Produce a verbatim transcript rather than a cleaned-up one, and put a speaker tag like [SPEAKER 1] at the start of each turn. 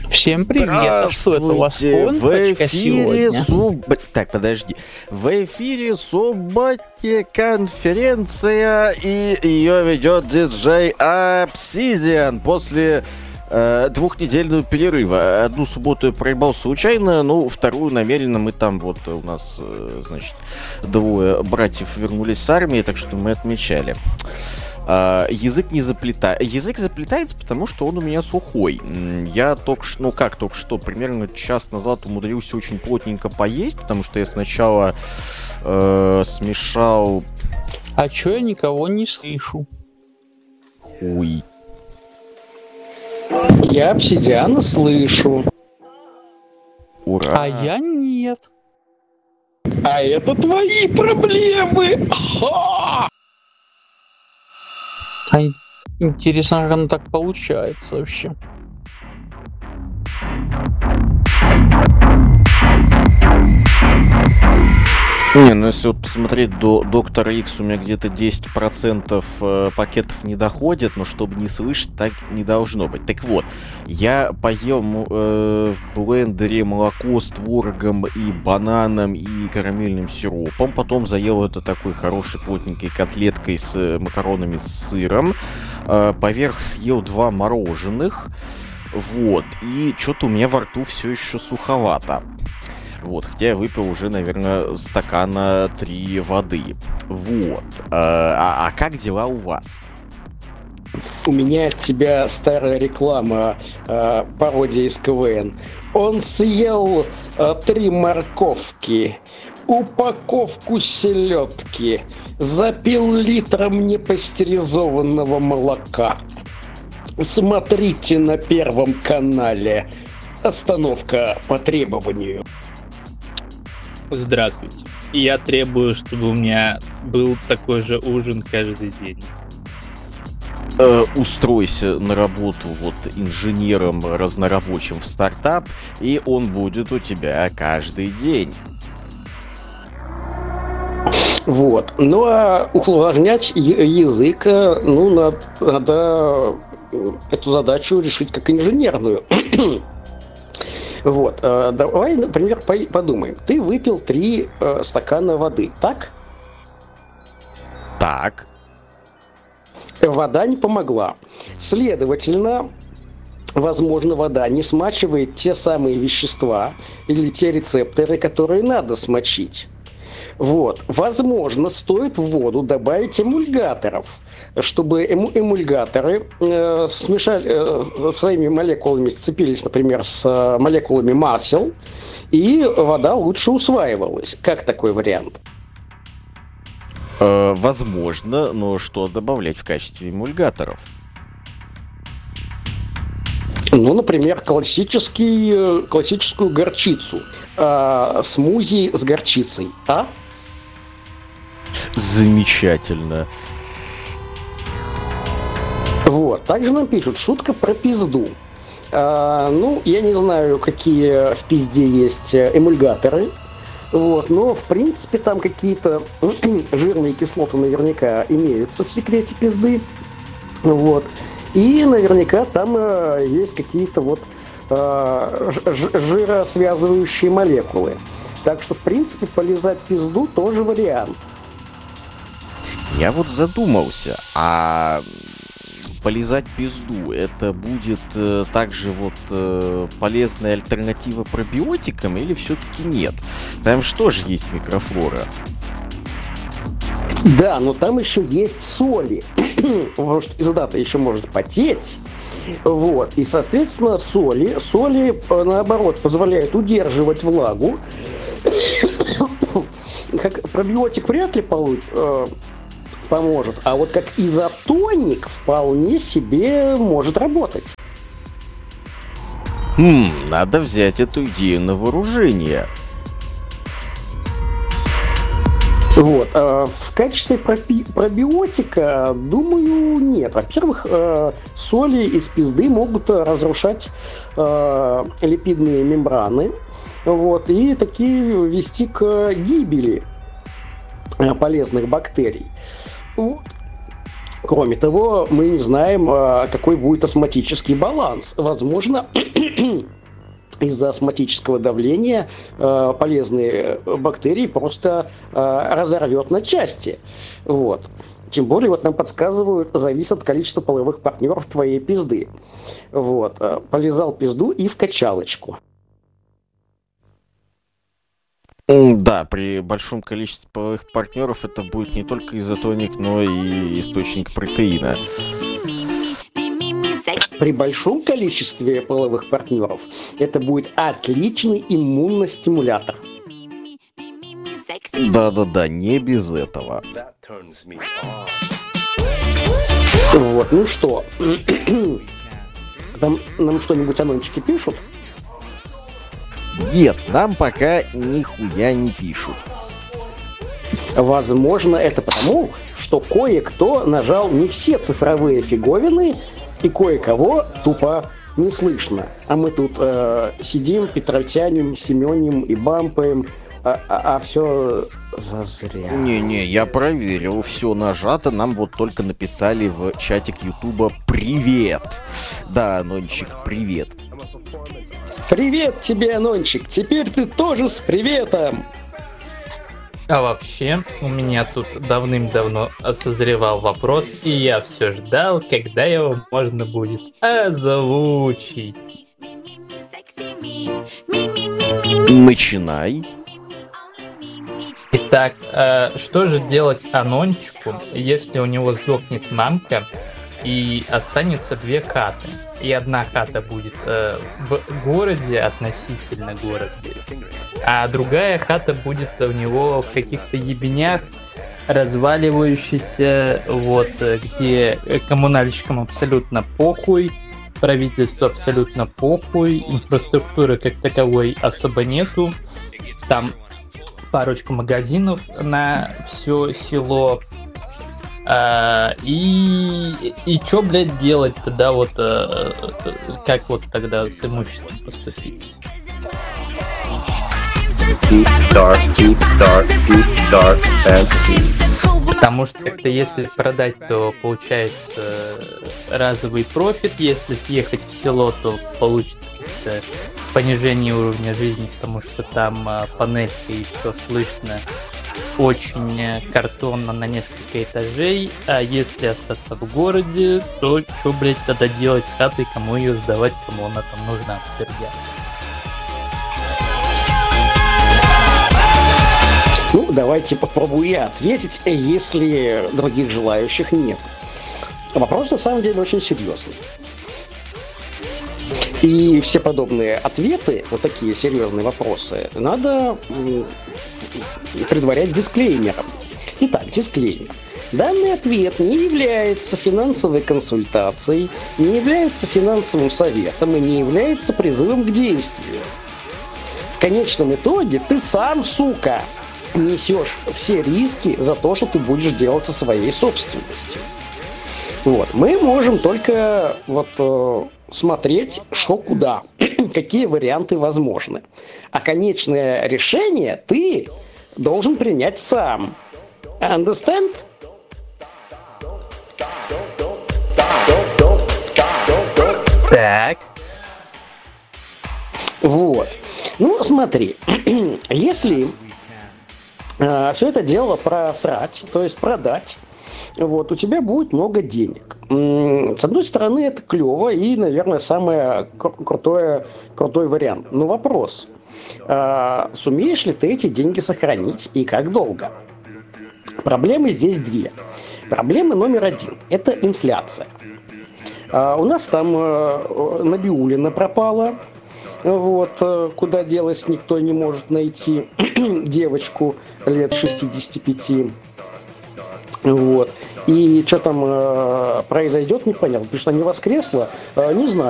[SPEAKER 1] Всем привет, а что это у вас конфочка сегодня?
[SPEAKER 2] Суб... Так, подожди. В эфире субботняя конференция, и ее ведет диджей Obsidian после э, двухнедельного перерыва. Одну субботу я проебал случайно, ну, вторую намеренно. Мы там вот у нас, э, значит, двое братьев вернулись с армии, так что мы отмечали. Uh, язык не заплетается. Язык заплетается, потому что он у меня сухой. Я только что, ну как только что, примерно час назад умудрился очень плотненько поесть, потому что я сначала uh, смешал...
[SPEAKER 1] А чё я никого не слышу?
[SPEAKER 2] Хуй.
[SPEAKER 3] Я Обсидиана слышу.
[SPEAKER 2] Ура.
[SPEAKER 1] А я нет.
[SPEAKER 3] А это твои проблемы! Ха!
[SPEAKER 1] А интересно, как оно так получается вообще.
[SPEAKER 2] Не, ну если вот посмотреть, до Доктора Икс у меня где-то десять процентов э, пакетов не доходит, но чтобы не слышать, так не должно быть. Так вот, я поел э, в блендере молоко с творогом и бананом и карамельным сиропом, потом заел это такой хорошей плотненькой котлеткой с э, макаронами с сыром, э, поверх съел два мороженых, вот, и что-то у меня во рту все еще суховато. Вот, хотя я выпил уже, наверное, стакана три воды. Вот. А, а как дела у вас?
[SPEAKER 3] У меня от тебя старая реклама, э, пародия из КВН. Он съел э, три морковки, упаковку селедки, запил литром непастеризованного молока. Смотрите на Первом канале. Остановка по требованию.
[SPEAKER 4] Здравствуйте. И я требую, чтобы у меня был такой же ужин каждый день.
[SPEAKER 2] Э, устройся на работу вот инженером разнорабочим в стартап, и он будет у тебя каждый день.
[SPEAKER 3] Вот. Ну а усложнять язык, ну, надо, надо эту задачу решить как инженерную. Вот, э, давай, например, по- подумаем. Ты выпил три э, стакана воды, так?
[SPEAKER 2] Так.
[SPEAKER 3] Вода не помогла. Следовательно, возможно, вода не смачивает те самые вещества или те рецепторы, которые надо смочить. Вот. Возможно, стоит в воду добавить эмульгаторов, чтобы эм- эмульгаторы э, смешали, э, своими молекулами сцепились, например, с э, молекулами масел, и вода лучше усваивалась. Как такой вариант?
[SPEAKER 2] Э, возможно, но что добавлять в качестве эмульгаторов?
[SPEAKER 3] Ну, например, классический, классическую горчицу. Э, смузи с горчицей, а?
[SPEAKER 2] Замечательно.
[SPEAKER 3] Вот. Также нам пишут, шутка про пизду. А, ну, я не знаю, какие в пизде есть эмульгаторы. Вот, но, в принципе, там какие-то жирные кислоты наверняка имеются в секрете пизды. Вот. И наверняка там а, есть какие-то вот а, ж- жиросвязывающие молекулы. Так что, в принципе, полизать пизду тоже вариант.
[SPEAKER 2] Я вот задумался, а полизать пизду это будет э, также вот э, полезная альтернатива пробиотикам или все-таки нет? Там что же есть микрофлора?
[SPEAKER 3] Да, но там еще есть соли, потому что пизда-то еще может потеть. Вот. И, соответственно, соли, соли, наоборот, позволяют удерживать влагу. Как пробиотик вряд ли получ, э, поможет, а вот как изотоник вполне себе может работать.
[SPEAKER 2] Хм, надо взять эту идею на вооружение.
[SPEAKER 3] Вот. А в качестве проби- пробиотика, думаю, нет. Во-первых, э, соли из пизды могут разрушать э, липидные мембраны, вот, и такие вести к гибели э, полезных бактерий. Вот. Кроме того, мы не знаем, какой будет осмотический баланс. Возможно, из-за астматического давления э, полезные бактерии просто э, разорвет на части. Вот. Тем более, вот нам подсказывают, зависит от количества половых партнеров твоей пизды. Вот. Полизал пизду и в качалочку.
[SPEAKER 2] Да, при большом количестве половых партнеров это будет не только изотоник, но и источник протеина.
[SPEAKER 3] При большом количестве половых партнеров это будет отличный иммунный стимулятор.
[SPEAKER 2] Да-да-да, не без этого.
[SPEAKER 3] Вот, ну что, там нам что-нибудь анончики пишут?
[SPEAKER 2] Нет, нам пока нихуя не пишут.
[SPEAKER 3] Возможно, это потому, что кое-кто нажал не все цифровые фиговины, и кое-кого тупо не слышно. А мы тут э, сидим, петротянем, семеним и бампаем, а, а, а все зазря.
[SPEAKER 2] Не-не, я проверил, все нажато, нам вот только написали в чатик Ютуба «Привет». Да, Анончик, привет.
[SPEAKER 3] Привет тебе, Анончик, теперь ты тоже с приветом.
[SPEAKER 4] А вообще, у меня тут давным-давно созревал вопрос, и я все ждал, когда его можно будет озвучить.
[SPEAKER 2] Начинай.
[SPEAKER 4] Итак, э, что же делать Анончику, если у него сдохнет мамка и останется две хаты? И одна хата будет э, в городе, относительно города, а другая хата будет у него в каких-то ебенях, разваливающейся, вот, где коммунальщикам абсолютно похуй, правительству абсолютно похуй, инфраструктуры как таковой особо нету, там парочку магазинов на все село. А, и и чё, блядь, делать тогда, вот, а, как вот тогда с имуществом поступить?
[SPEAKER 1] Deep dark, deep dark, deep dark fantasy.
[SPEAKER 4] Потому что как-то если продать, то получается разовый профит, если съехать в село, то получится как-то понижение уровня жизни, потому что там а, панелька и все слышно. Очень картонно на несколько этажей, а если остаться в городе, то что, блять, тогда делать с хатой, кому ее сдавать, кому она там нужна, пердя.
[SPEAKER 3] Ну, давайте попробую я ответить, если других желающих нет. Вопрос на самом деле очень серьезный. И все подобные ответы, вот такие серьезные вопросы, надо предварять дисклеймером. Итак, дисклеймер. Данный ответ не является финансовой консультацией, не является финансовым советом и не является призывом к действию. В конечном итоге ты сам, сука, несешь все риски за то, что ты будешь делать со своей собственностью. Вот. Мы можем только вот э, смотреть, что куда, какие варианты возможны. А конечное решение ты должен принять сам. Understand?
[SPEAKER 4] Так.
[SPEAKER 3] Вот. Ну, смотри, если э, все это дело просрать, то есть продать, вот, у тебя будет много денег. С одной стороны, это клево и, наверное, самый крутой, крутой вариант. Но вопрос, э, сумеешь ли ты эти деньги сохранить и как долго? Проблемы здесь две. Проблема номер один – это инфляция. Э, у нас там э, Набиуллина пропала. Вот, куда делась, никто не может найти девочку лет шестидесяти пяти. Вот. И что там э, произойдет, непонятно. Потому что она не воскресла, э, не знаю.